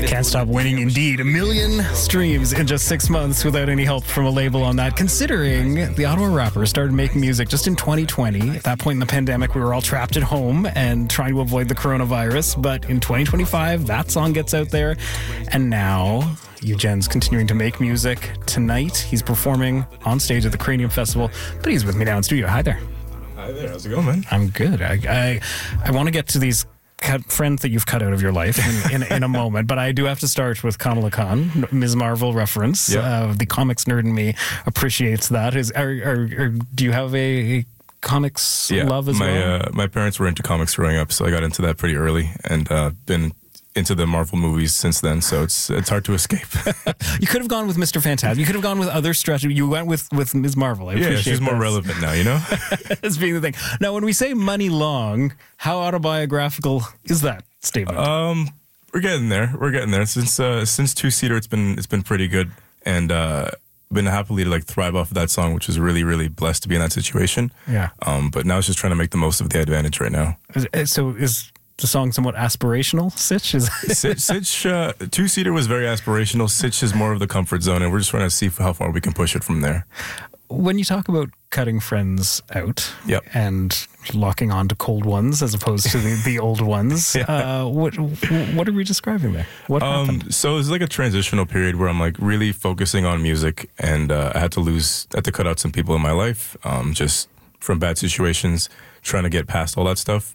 Can't Stop Winning indeed. 1 million streams in just 6 months without any help from a label on that. Considering the Ottawa rapper started making music just in 2020. At that point in the pandemic, we were all trapped at home and trying to avoid the coronavirus. But in 2025, that song gets out there. And now Eugen's continuing to make music. Tonight, he's performing on stage at the Cranium Festival. But he's with me now in studio. Hi there. Hi there. How's it going, man? I'm good. I want to get to these friends that you've cut out of your life in a moment, but I do have to start with Kamala Khan, Ms. Marvel reference. Yeah. The comics nerd in me appreciates that. Do you have a comics love as well? My parents were into comics growing up, so I got into that pretty early and been into the Marvel movies since then, so it's hard to escape. You could have gone with Mr. Fantastic. You could have gone with other stretches. You went with Ms. Marvel. I appreciate she's more relevant now, you know? That's being the thing. Now, when we say money long, how autobiographical is that statement? We're getting there. Since Two-Seater, it's been pretty good, and been happily to thrive off of that song, which is really, really blessed to be in that situation. Yeah. But now it's just trying to make the most of the advantage right now. So is the song somewhat aspirational? Sitch? Two-Seater was very aspirational. Sitch is more of the comfort zone, and we're just trying to see how far we can push it from there. When you talk about cutting friends out and locking on to cold ones as opposed to the old ones, what are we describing there? What happened? So it's like a transitional period where I'm really focusing on music, and I had to cut out some people in my life, just from bad situations, trying to get past all that stuff.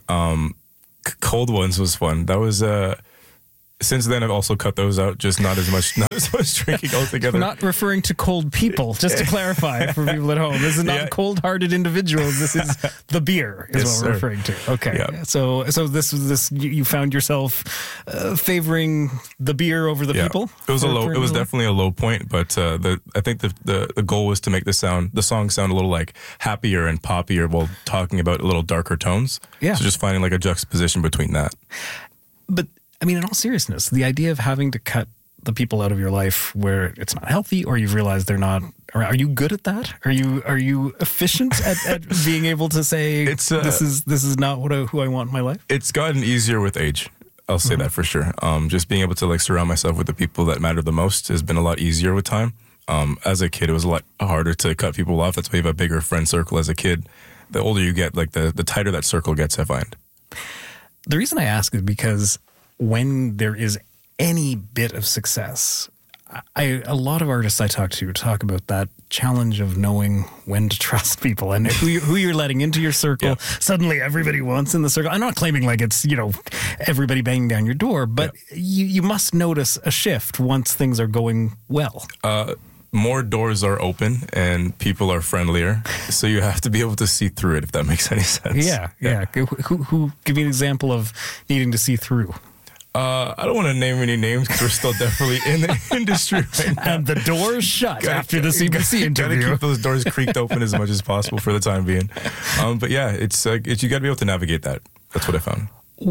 Cold ones was fun. That was since then I've also cut those out, just not as much drinking altogether. Not referring to cold people, just to clarify for people at home. This is not cold-hearted individuals. This is the beer is what we're referring to. Okay. Yeah. So this you found yourself favoring the beer over the people? It was It was definitely a low point, but I think the goal was to make the song sound a little happier and poppier while talking about a little darker tones. Yeah. So just finding a juxtaposition between that. But I mean, in all seriousness, the idea of having to cut the people out of your life where it's not healthy, or you've realized they're not, or are you good at that? Are you efficient at being able to say this is not who I want in my life? It's gotten easier with age. I'll say that for sure. Just being able to surround myself with the people that matter the most has been a lot easier with time. As a kid, it was a lot harder to cut people off. That's why you have a bigger friend circle as a kid. The older you get, the tighter that circle gets, I find. The reason I ask is because when there is any bit of success, a lot of artists I talk to talk about that challenge of knowing when to trust people and who you're letting into your circle. Yeah. Suddenly everybody wants in the circle. I'm not claiming it's, everybody banging down your door, but you must notice a shift once things are going well. More doors are open and people are friendlier, so you have to be able to see through it, if that makes any sense. Yeah. Who give me an example of needing to see through? I don't want to name any names because we're still definitely in the industry right now. And the door's shut after the CBC interview. Gotta keep those doors creaked open as much as possible for the time being. But yeah, it's you got to be able to navigate that. That's what I found.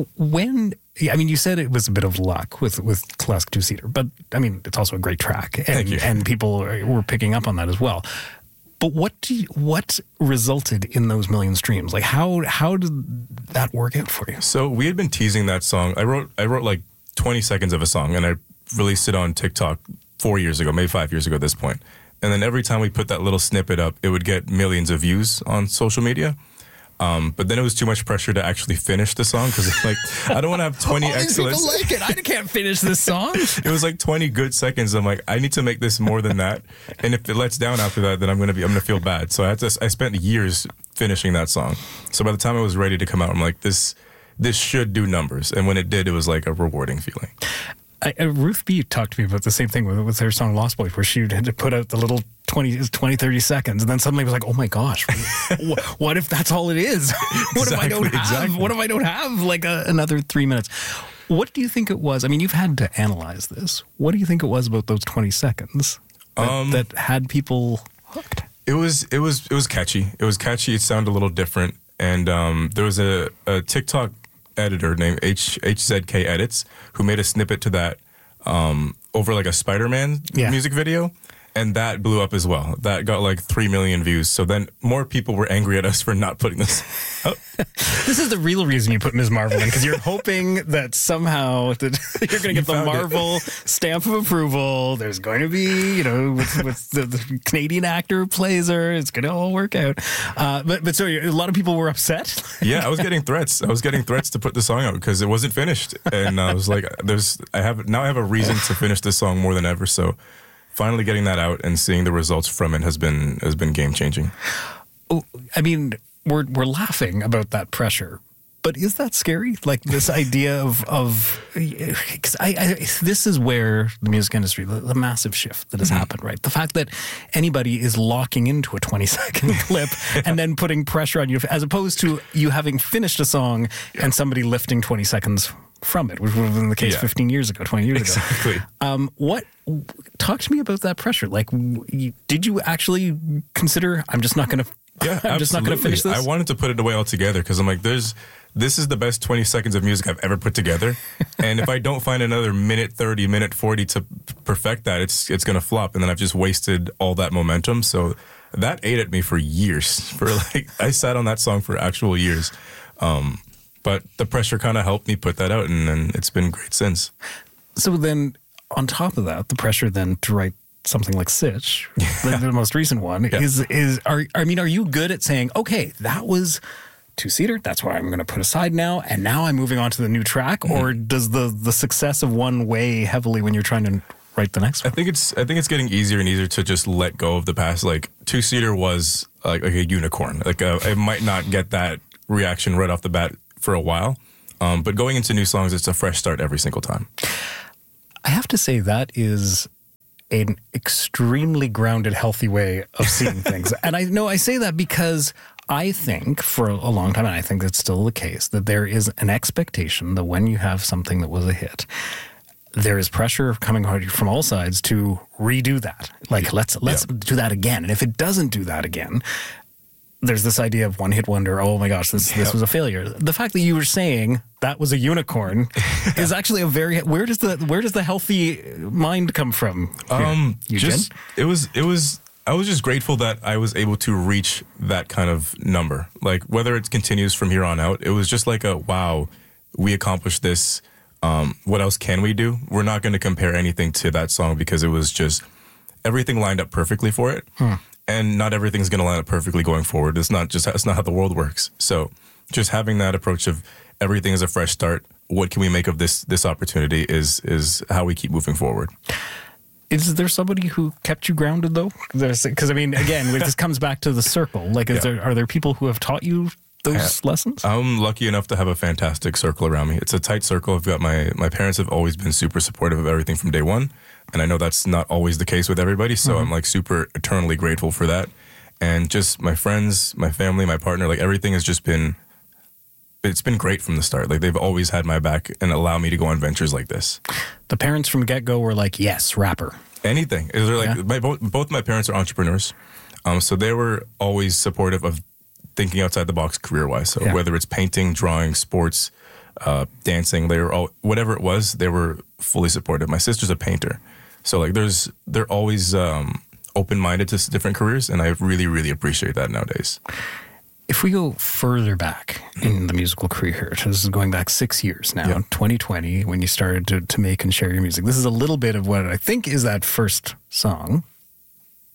You said it was a bit of luck with Classic Two-Seater, but it's also a great track, and, Thank you. And people were picking up on that as well. But what resulted in those million streams? How did that work out for you? So we had been teasing that song. I wrote 20 seconds of a song, and I released it on TikTok 4 years ago, maybe 5 years ago at this point. And then every time we put that little snippet up, it would get millions of views on social media. But then it was too much pressure to actually finish the song because I don't want to have 20 excellent. People like it. I can't finish this song. It was 20 good seconds. I'm I need to make this more than that. And if it lets down after that, then I'm gonna feel bad. So I spent years finishing that song. So by the time it was ready to come out, I'm this should do numbers. And when it did, it was a rewarding feeling. Ruth B talked to me about the same thing with her song Lost Boys, where she had to put out the little 20, 30 seconds, and then suddenly it was oh my gosh, what if that's all it is? What if I don't have another 3 minutes? What do you think it was? You've had to analyze this. What do you think it was about those 20 seconds that had people hooked? It was catchy. It was catchy. It sounded a little different, and there was a TikTok editor named HZK Edits who made a snippet to that over a Spider-Man music video, And that blew up as well. That got like 3 million views. So then more people were angry at us for not putting this up. This is the real reason you put Ms. Marvel in, because you're hoping that somehow that you're going to get the Marvel stamp of approval. There's going to be, with the Canadian actor who plays her, it's going to all work out. But so a lot of people were upset. Yeah, I was getting threats. I was getting threats to put the song out because it wasn't finished. And I was like, I have a reason to finish this song more than ever. So finally getting that out and seeing the results from it has been game changing. Oh, I mean, we're laughing about that pressure, but is that scary? Like this idea of because this is where the music industry, the massive shift that has happened, right? The fact that anybody is locking into a 20-second clip and then putting pressure on you, as opposed to you having finished a song and somebody lifting 20 seconds from it, which would have been the case 15 years ago, 20 years ago. Exactly. Talk to me about that pressure. Like, did you actually consider, I'm just not going to finish this? I wanted to put it away altogether because I'm like, this is the best 20 seconds of music I've ever put together. And if I don't find another minute 30, minute 40 to perfect that, it's going to flop. And then I've just wasted all that momentum. So that ate at me for years. I sat on that song for actual years. But the pressure kind of helped me put that out, and then it's been great since. So then, on top of that, the pressure then to write something like Sitch, the most recent one, are you good at saying, okay, that was two-seater, that's what I'm going to put aside now, and now I'm moving on to the new track? Mm-hmm. Or does the success of one weigh heavily when you're trying to write the next one? I think it's getting easier and easier to just let go of the past. Like, two-seater was like a unicorn. Like, I might not get that reaction right off the bat for a while. But going into new songs, it's a fresh start every single time. I have to say that is an extremely grounded, healthy way of seeing things. And I know I say that because I think for a long time, and I think that's still the case, that there is an expectation that when you have something that was a hit, there is pressure coming from all sides to redo that. Like, let's do that again. And if it doesn't do that again, there's this idea of one-hit wonder. Oh my gosh, this was a failure. The fact that you were saying that was a unicorn is actually a very. Where does the healthy mind come from? I was just grateful that I was able to reach that kind of number. Like, whether it continues from here on out, it was just like wow, we accomplished this. What else can we do? We're not going to compare anything to that song because it was just everything lined up perfectly for it. And not everything's going to line up perfectly going forward. It's not how the world works. So just having that approach of everything is a fresh start. What can we make of this opportunity is how we keep moving forward. Is there somebody who kept you grounded though? Because I mean, again, this comes back to the circle. Like, are there people who have taught you those lessons? I'm lucky enough to have a fantastic circle around me. It's a tight circle. I've got my parents have always been super supportive of everything from day one. And I know that's not always the case with everybody. So I'm like super eternally grateful for that. And just my friends, my family, my partner, like everything has just been, it's been great from the start. Like they've always had my back and allow me to go on ventures like this. The parents from get-go were like, yes, rapper. Anything. They're like, both my parents are entrepreneurs. So they were always supportive of thinking outside the box career-wise. So whether it's painting, drawing, sports, dancing, they were all, whatever it was, they were fully supportive. My sister's a painter. So like they're always open-minded to different careers, and I really, really appreciate that nowadays. If we go further back in the musical career, this is going back 6 years now, 2020, when you started to make and share your music. This is a little bit of what I think is that first song